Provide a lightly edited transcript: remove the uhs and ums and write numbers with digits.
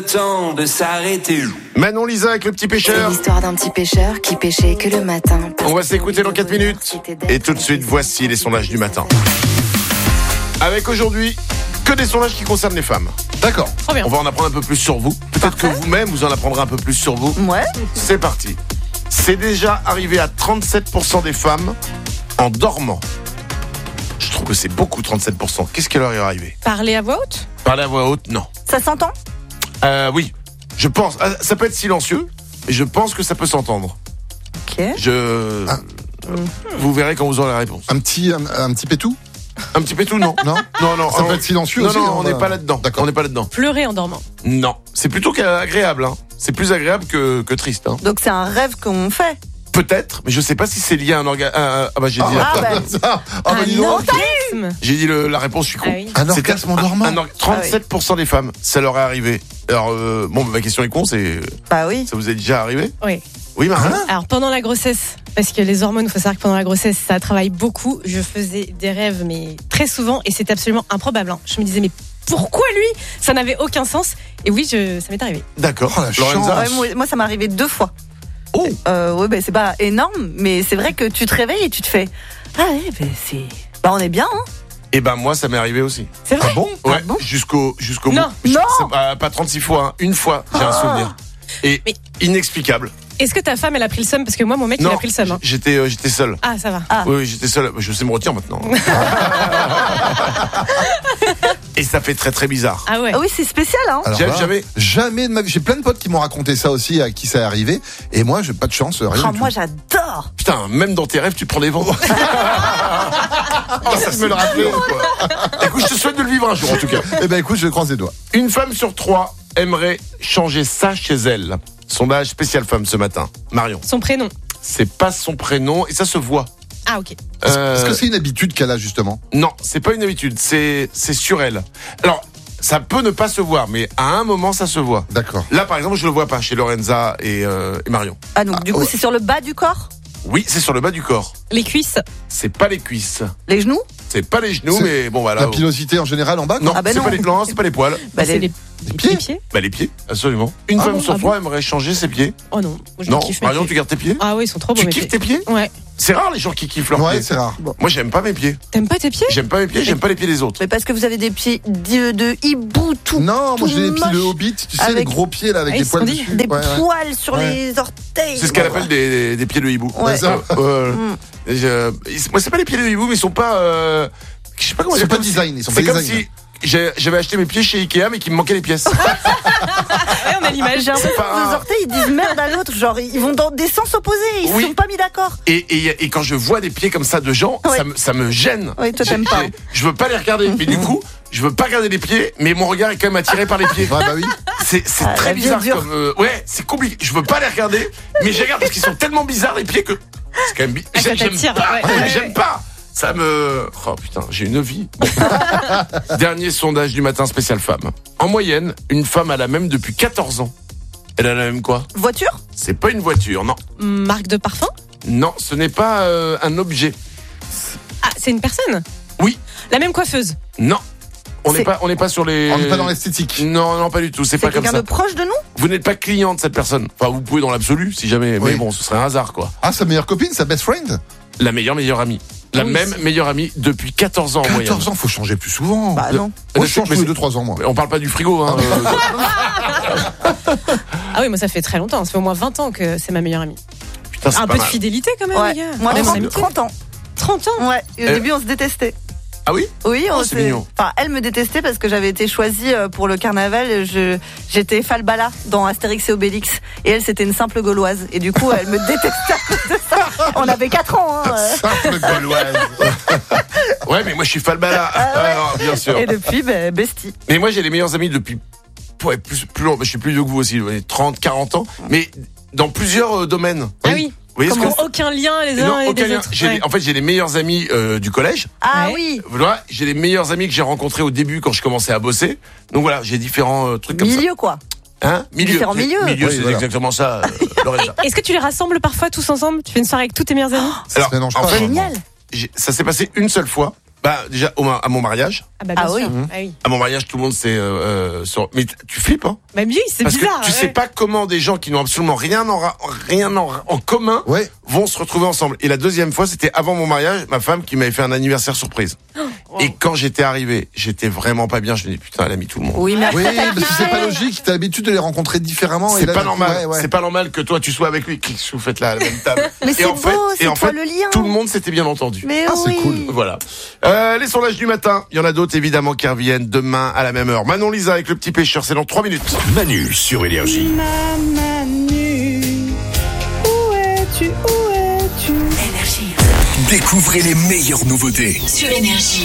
Temps de s'arrêter. Manon Lisa avec le petit C'est pêcheur. l'histoire d'un petit pêcheur qui pêchait que le matin. On va s'écouter dans 4 minutes. Et tout de suite, voici les sondages du matin. Avec aujourd'hui, que des sondages qui concernent les femmes. D'accord. Trop bien. On va en apprendre un peu plus sur vous. Peut-être que vous-même, vous en apprendrez un peu plus sur vous. Ouais. C'est parti. C'est déjà arrivé à 37% des femmes en dormant. Je trouve que c'est beaucoup, 37%. Qu'est-ce qui leur est arrivé? Parler à voix haute. Parler à voix haute, non. Ça s'entend? Oui, je pense. Ça peut être silencieux, mais je pense que ça peut s'entendre. Ok. Vous verrez quand vous aurez la réponse. Un petit pétou? Un petit pétou, non. Non. Non. Ça peut être silencieux non, aussi. Non, on n'est pas là-dedans. D'accord. On n'est pas là-dedans. Pleurer en dormant. Non. C'est plutôt agréable, hein. C'est plus agréable que triste, hein. Donc c'est un rêve qu'on fait. Peut-être, mais je sais pas si c'est lié à un organe. J'ai dit, Dis donc. orgasme. j'ai dit la réponse, je suis con. Ah oui. Un orgasme en dormant. 37% des femmes, ça leur est arrivé. Alors, ma question est con, c'est, Bah oui. ça vous est déjà arrivé? Oui. Oui, Marie. Alors pendant la grossesse, parce que les hormones, il faut savoir que pendant la grossesse, ça travaille beaucoup. Je faisais des rêves, mais très souvent, et c'était absolument improbable. Hein. Je me disais, mais pourquoi lui? Ça n'avait aucun sens. Et oui, ça m'est arrivé. D'accord. Oh, la Lorenza. chance. Ouais, moi ça m'est arrivé 2 fois. Oh. Ouais, bah, c'est pas énorme, mais c'est vrai que tu te réveilles et tu te fais. Ah ouais, on est bien, hein. Eh ben, moi, ça m'est arrivé aussi. C'est vrai? Bon. Ouais, Ah bon jusqu'au bout. Non. Pas 36 fois, hein. Une fois, j'ai un souvenir. Et Mais- inexplicable. Est-ce que ta femme, elle a pris le seum? Parce que moi, mon mec, il a pris le seum. Hein. j'étais seul. Ah, ça va. Ah. Oui, j'étais seul. Je sais me retirer maintenant. Et ça fait très très bizarre. Ah ouais. Ah oui, c'est spécial, hein. Alors Jeff, là, jamais. Jamais de ma vie. J'ai plein de potes qui m'ont raconté ça aussi, à qui ça est arrivé. Et moi, j'ai pas de chance, rien Ah, du moi tout. j'adore. Putain, même dans tes rêves, tu prends des vents. Ça me le rappeler. Écoute, je te souhaite de le vivre un jour en tout cas. Eh ben écoute, je croise les doigts. Une femme sur 3 aimerait changer ça chez elle. Sondage spécial femme ce matin. Marion, Son prénom. c'est pas son prénom et ça se voit. Ah, ok. Est-ce que c'est une habitude qu'elle a justement? Non, c'est pas une habitude, c'est sur elle. Alors, ça peut ne pas se voir, mais à un moment, ça se voit. D'accord. Là, par exemple, je le vois pas chez Lorenza et Marion. Ah, donc du coup, ouais. c'est sur le bas du corps? Oui, c'est sur le bas du corps. Les cuisses. C'est pas les cuisses. Les genoux? C'est pas les genoux, C'est mais bon, voilà. La pilosité en général en bas, quoi. Non, Ah bah c'est non. pas les plans, c'est pas les poils. Bah, C'est les pieds. pieds. Bah, les pieds, absolument. Une Ah femme bon, sur ah 3 aimerait changer ses pieds. Oh non. Moi, je Non, kiffe mes Marion, pieds. tu gardes tes pieds? Ah oui, ils sont trop beaux. Tu mes kiffes pieds. tes pieds? Ouais. C'est rare les gens qui kiffent leurs Ouais, pieds. c'est rare. Moi, j'aime pas mes pieds. T'aimes pas tes pieds? J'aime pas mes pieds, j'aime pas les pieds des autres. Mais parce que vous avez des pieds de hibou tout. Non, moi tout j'ai des pieds de moche, hobbit, tu sais, les avec- gros pieds là, avec Ah, des ils poils sont dessus. Des Ouais, ouais. poils sur Ouais. les orteils. C'est ce qu'elle appelle des pieds de hibou. Ouais. C'est ça. Moi, c'est pas les pieds de hibou, mais ils sont pas. Je sais pas comment Ils dire. sont pas comme si- design, ils sont C'est pas comme design. si j'avais acheté mes pieds chez Ikea, mais qu'il me manquait les pièces. Ouais, on a l'image. J'ai l'impression pas que un- vos orteils ils disent merde à l'autre, genre ils vont dans des sens opposés, ils Oui. se sont pas mis d'accord. Et quand je vois des pieds comme ça de gens, Ouais. ça me gêne. Oui, toi, t'aimes pas. Je veux pas les regarder, mais du coup, je veux pas regarder les pieds, mais mon regard est quand même attiré par les pieds. Ouais, bah oui. C'est Ah, très la vie est bizarre dure. comme. Ouais, c'est compliqué. Je veux pas les regarder, mais je regarde parce qu'ils sont tellement bizarres les pieds que. C'est quand même bizarre. Ah, ça t'attire, ouais. mais Ouais, j'aime ouais. pas. Ça me. Oh putain, j'ai une vie. Dernier sondage du matin spécial femme. En moyenne, une femme a la même depuis 14 ans. Elle a la même quoi? Voiture? C'est pas une voiture, non. Marque de parfum? Non, ce n'est pas un objet. Ah, c'est une personne? Oui. La même coiffeuse? Non. On n'est C'est- pas sur les. On n'est pas dans l'esthétique. Non, pas du tout. C'est C'est pas comme quelqu'un ça. de proche de nous? Vous n'êtes pas client de cette personne. Enfin, vous pouvez dans l'absolu, si jamais. Oui. Mais bon, ce serait un hasard, quoi. Ah, sa meilleure copine, sa best friend? La meilleure amie. La Oui, même c'est- meilleure amie depuis 14 ans en moyenne. 14 ans, faut changer plus souvent. Bah non. Moi, je change Mais tous les c'est- 2-3 ans, moi. On parle pas du frigo, hein. Ah oui, moi ça fait très longtemps. Ça fait au moins 20 ans que c'est ma meilleure amie. Putain, c'est Un pas peu de mal. fidélité quand même, Ouais. les gars. Moi, Même en 30, amitié. 30 ans. 30 ans. Ouais. Et au début, on se détestait. Ah oui? Oui, Oh, c'est mignon. Enfin, elle me détestait parce que j'avais été choisie pour le carnaval. J'étais Falbala dans Astérix et Obélix. Et elle, c'était une simple Gauloise. Et du coup, elle me détestait à cause de ça. On avait 4 ans, hein. Simple gauloise. Ouais, mais moi je suis Falbala. Alors, bien sûr. Et depuis, ben, bestie. Mais moi j'ai les meilleurs amis depuis. Ouais, plus long. Je suis plus vieux que vous aussi, 30, 40 ans. Mais dans plusieurs domaines. Ah oui. Vous voyez ce Comme que aucun lien les uns Non, et aucun des lien. autres. En fait, j'ai les meilleurs amis du collège. Ah Ouais. oui. Voilà, j'ai les meilleurs amis que j'ai rencontrés au début quand je commençais à bosser. Donc voilà, j'ai différents trucs comme Milieu, quoi. ça. Hein? Différents milieux. Milieu, Oui, c'est voilà. exactement ça, Lorenza. Est-ce que tu les rassembles parfois tous ensemble? Tu fais une soirée avec tous tes meilleurs amis? Ça se mélange en pas. fait, vraiment. Génial. Ça s'est passé une seule fois. Bah déjà à mon mariage. Ah bah bien Ah sûr. oui. Ah oui. À mon mariage, tout le monde s'est mais tu flippes, hein? Bah oui, c'est Parce bizarre. que tu sais pas comment des gens qui n'ont absolument rien en commun Ouais. vont se retrouver ensemble. Et la deuxième fois, c'était avant mon mariage, ma femme qui m'avait fait un anniversaire surprise. Et quand j'étais arrivé, j'étais vraiment pas bien. Je me dis putain, elle a mis tout le monde. Oui, mais Oui, parce que c'est pas logique. T'as l'habitude de les rencontrer différemment. C'est et là, pas du coup, normal. ouais. C'est pas normal que toi tu sois avec lui. Qu'est-ce que vous faites là à la même table? Mais c'est en beau, fait, c'est en toi fait, le lien. tout le monde s'était bien entendu. Mais Ah, c'est oui. cool. Voilà. Les sondages du matin. Il y en a d'autres évidemment qui reviennent demain à la même heure. Manon Lisa avec le petit pêcheur. C'est dans 3 minutes. Manu sur Énergie. Manu, où es-tu, où es-tu? Découvrez les meilleures nouveautés. Sur Énergie.